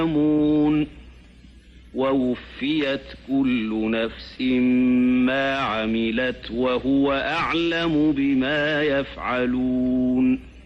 يعلمون ووفيت كل نفس ما عملت وهو أعلم بما يفعلون